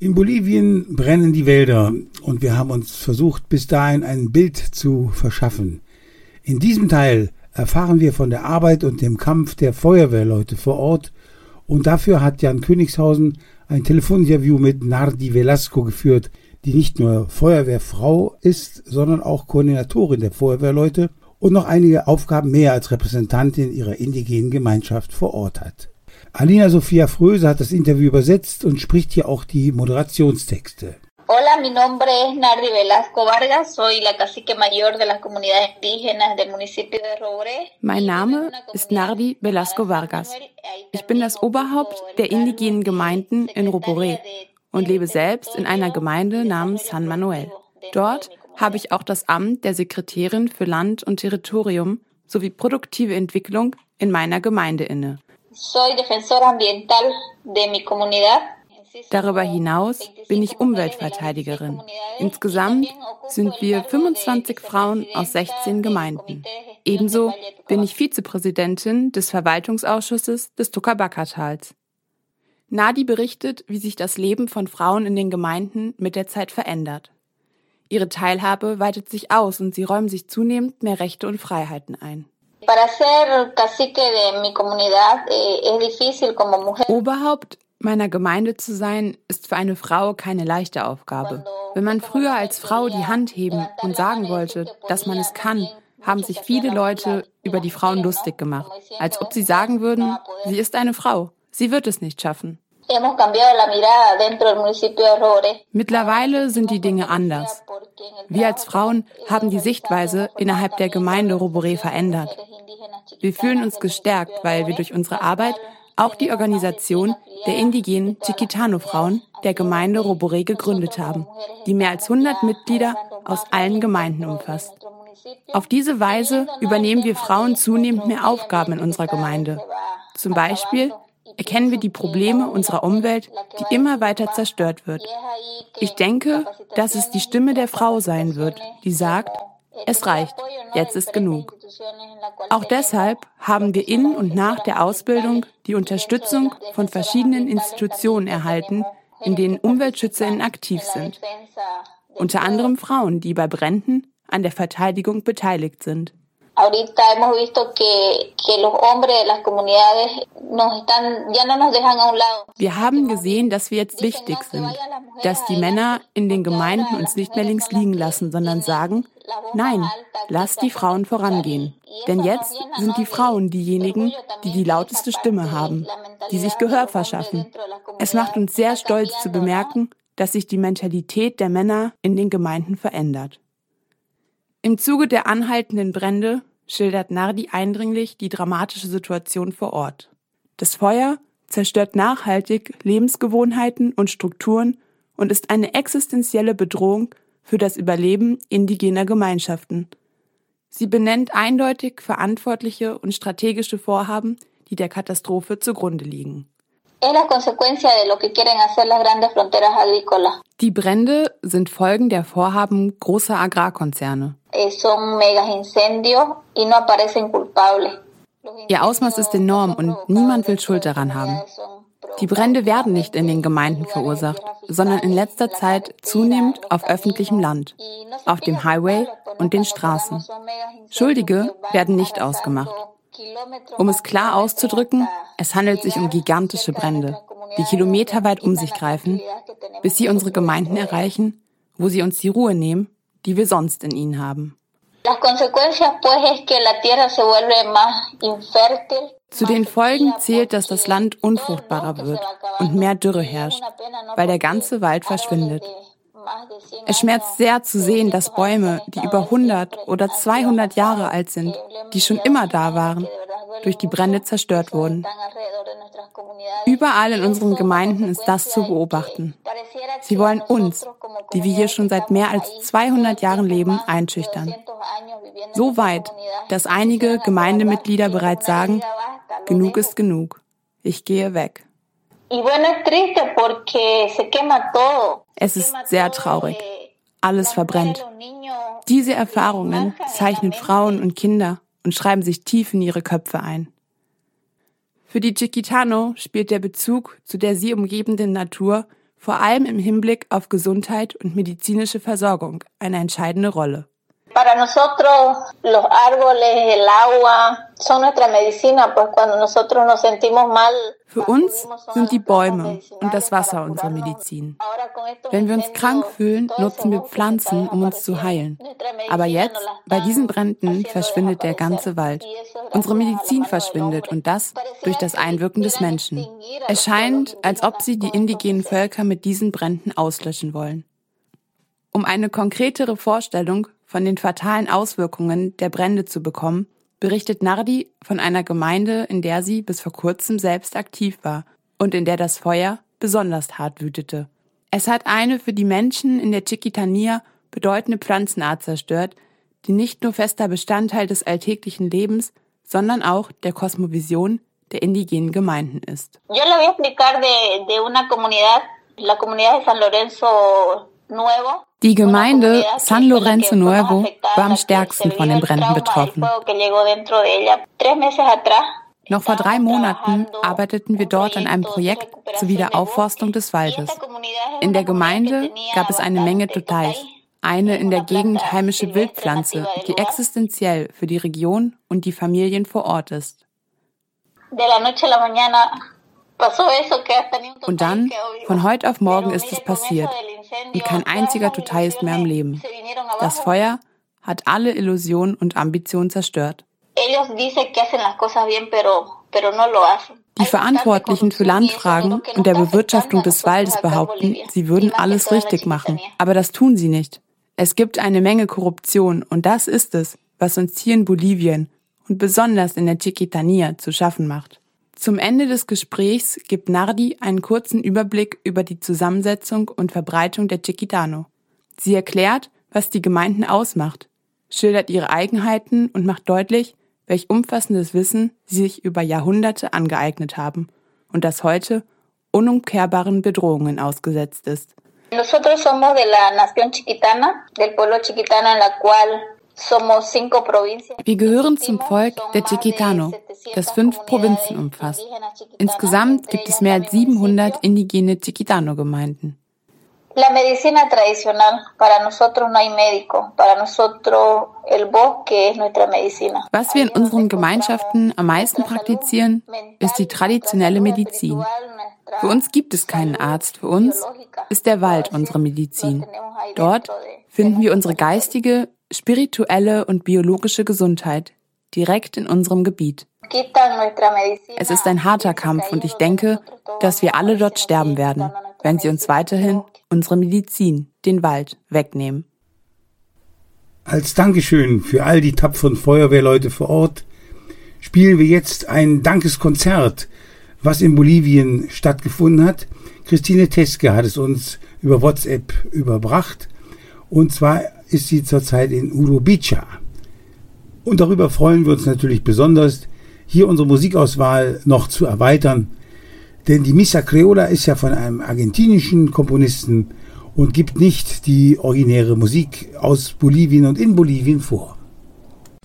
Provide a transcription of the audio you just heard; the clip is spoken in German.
In Bolivien brennen die Wälder und wir haben uns versucht, bis dahin ein Bild zu verschaffen. In diesem Teil erfahren wir von der Arbeit und dem Kampf der Feuerwehrleute vor Ort und dafür hat Jan Königshausen ein Telefoninterview mit Nardi Velasco geführt, die nicht nur Feuerwehrfrau ist, sondern auch Koordinatorin der Feuerwehrleute und noch einige Aufgaben mehr als Repräsentantin ihrer indigenen Gemeinschaft vor Ort hat. Alina Sophia Fröse hat das Interview übersetzt und spricht hier auch die Moderationstexte. Hola, mi nombre es Nardi Velasco Vargas, soy la cacique mayor de las comunidades indígenas del municipio de Roboré. Mein Name ist Nardi Velasco Vargas. Ich bin das Oberhaupt der indigenen Gemeinden in Roboré und lebe selbst in einer Gemeinde namens San Manuel. Dort habe ich auch das Amt der Sekretärin für Land und Territorium sowie produktive Entwicklung in meiner Gemeinde inne. Soy defensora ambiental de mi comunidad. Darüber hinaus bin ich Umweltverteidigerin. Insgesamt sind wir 25 Frauen aus 16 Gemeinden. Ebenso bin ich Vizepräsidentin des Verwaltungsausschusses des Tocabaca-Tals. Nardi berichtet, wie sich das Leben von Frauen in den Gemeinden mit der Zeit verändert. Ihre Teilhabe weitet sich aus und sie räumen sich zunehmend mehr Rechte und Freiheiten ein. Oberhaupt meiner Gemeinde zu sein, ist für eine Frau keine leichte Aufgabe. Wenn man früher als Frau die Hand heben und sagen wollte, dass man es kann, haben sich viele Leute über die Frauen lustig gemacht, als ob sie sagen würden, sie ist eine Frau, sie wird es nicht schaffen. Mittlerweile sind die Dinge anders. Wir als Frauen haben die Sichtweise innerhalb der Gemeinde Roboré verändert. Wir fühlen uns gestärkt, weil wir durch unsere Arbeit auch die Organisation der indigenen Chiquitano-Frauen der Gemeinde Roboré gegründet haben, die mehr als 100 Mitglieder aus allen Gemeinden umfasst. Auf diese Weise übernehmen wir Frauen zunehmend mehr Aufgaben in unserer Gemeinde. Zum Beispiel erkennen wir die Probleme unserer Umwelt, die immer weiter zerstört wird. Ich denke, dass es die Stimme der Frau sein wird, die sagt, es reicht, jetzt ist genug. Auch deshalb haben wir in und nach der Ausbildung die Unterstützung von verschiedenen Institutionen erhalten, in denen UmweltschützerInnen aktiv sind. Unter anderem Frauen, die bei Bränden an der Verteidigung beteiligt sind. Wir haben gesehen, dass wir jetzt wichtig sind, dass die Männer in den Gemeinden uns nicht mehr links liegen lassen, sondern sagen, nein, lasst die Frauen vorangehen. Denn jetzt sind die Frauen diejenigen, die die lauteste Stimme haben, die sich Gehör verschaffen. Es macht uns sehr stolz zu bemerken, dass sich die Mentalität der Männer in den Gemeinden verändert. Im Zuge der anhaltenden Brände schildert Nardi eindringlich die dramatische Situation vor Ort. Das Feuer zerstört nachhaltig Lebensgewohnheiten und Strukturen und ist eine existenzielle Bedrohung für das Überleben indigener Gemeinschaften. Sie benennt eindeutig verantwortliche und strategische Vorhaben, die der Katastrophe zugrunde liegen. Die Brände sind Folgen der Vorhaben großer Agrarkonzerne. Ihr Ausmaß ist enorm und niemand will Schuld daran haben. Die Brände werden nicht in den Gemeinden verursacht, sondern in letzter Zeit zunehmend auf öffentlichem Land, auf dem Highway und den Straßen. Schuldige werden nicht ausgemacht. Um es klar auszudrücken, es handelt sich um gigantische Brände, die kilometerweit um sich greifen, bis sie unsere Gemeinden erreichen, wo sie uns die Ruhe nehmen, die wir sonst in ihnen haben. Zu den Folgen zählt, dass das Land unfruchtbarer wird und mehr Dürre herrscht, weil der ganze Wald verschwindet. Es schmerzt sehr zu sehen, dass Bäume, die über 100 oder 200 Jahre alt sind, die schon immer da waren, durch die Brände zerstört wurden. Überall in unseren Gemeinden ist das zu beobachten. Sie wollen uns, die wir hier schon seit mehr als 200 Jahren leben, einschüchtern. So weit, dass einige Gemeindemitglieder bereits sagen, genug ist genug, ich gehe weg. Es ist sehr traurig. Alles verbrennt. Diese Erfahrungen zeichnen Frauen und Kinder und schreiben sich tief in ihre Köpfe ein. Für die Chiquitano spielt der Bezug zu der sie umgebenden Natur vor allem im Hinblick auf Gesundheit und medizinische Versorgung, eine entscheidende Rolle. Para nosotros los árboles, el agua son nuestra medicina, pues cuando nosotros nos sentimos mal. Für uns sind die Bäume und das Wasser unsere Medizin. Wenn wir uns krank fühlen, nutzen wir Pflanzen, um uns zu heilen. Aber jetzt, bei diesen Bränden, verschwindet der ganze Wald. Unsere Medizin verschwindet und das durch das Einwirken des Menschen. Es scheint, als ob sie die indigenen Völker mit diesen Bränden auslöschen wollen. Um eine konkretere Vorstellung von den fatalen Auswirkungen der Brände zu bekommen, berichtet Nardi von einer Gemeinde, in der sie bis vor kurzem selbst aktiv war und in der das Feuer besonders hart wütete. Es hat eine für die Menschen in der Chiquitania bedeutende Pflanzenart zerstört, die nicht nur fester Bestandteil des alltäglichen Lebens, sondern auch der Kosmovision der indigenen Gemeinden ist. Yo le voy a explicar de una comunidad, la comunidad de San Lorenzo Nuevo. Die Gemeinde San Lorenzo Nuevo war am stärksten von den Bränden betroffen. Noch vor 3 Monaten arbeiteten wir dort an einem Projekt zur Wiederaufforstung des Waldes. In der Gemeinde gab es eine Menge Totais, eine in der Gegend heimische Wildpflanze, die existenziell für die Region und die Familien vor Ort ist. Und dann, von heute auf morgen ist es passiert. Und kein einziger Totai ist mehr am Leben. Das Feuer hat alle Illusionen und Ambitionen zerstört. Die Verantwortlichen für Landfragen und der Bewirtschaftung des Waldes behaupten, sie würden alles richtig machen. Aber das tun sie nicht. Es gibt eine Menge Korruption und das ist es, was uns hier in Bolivien und besonders in der Chiquitania zu schaffen macht. Zum Ende des Gesprächs gibt Nardi einen kurzen Überblick über die Zusammensetzung und Verbreitung der Chiquitano. Sie erklärt, was die Gemeinden ausmacht, schildert ihre Eigenheiten und macht deutlich, welch umfassendes Wissen sie sich über Jahrhunderte angeeignet haben und das heute unumkehrbaren Bedrohungen ausgesetzt ist. Nosotros somos de la nación chiquitana, del pueblo chiquitano, en la cual somos 5 provincias. Wir gehören zum Volk der Chiquitano, das 5 Provinzen umfasst. Insgesamt gibt es mehr als 700 indigene Chiquitano-Gemeinden. La medicina tradicional, para nosotros no hay médico, para nosotros el bosque es nuestra medicina. Was wir in unseren Gemeinschaften am meisten praktizieren, ist die traditionelle Medizin. Für uns gibt es keinen Arzt, für uns ist der Wald unsere Medizin. Dort finden wir unsere geistige, spirituelle und biologische Gesundheit, direkt in unserem Gebiet. Es ist ein harter Kampf und ich denke, dass wir alle dort sterben werden, wenn sie uns weiterhin unsere Medizin, den Wald, wegnehmen. Als Dankeschön für all die tapferen Feuerwehrleute vor Ort spielen wir jetzt ein Dankeskonzert, was in Bolivien stattgefunden hat. Christine Teske hat es uns über WhatsApp überbracht. Und zwar ist sie zurzeit in Urubica. Und darüber freuen wir uns natürlich besonders, hier unsere Musikauswahl noch zu erweitern. Denn die Missa Creola ist ja von einem argentinischen Komponisten und gibt nicht die originäre Musik aus Bolivien und in Bolivien vor.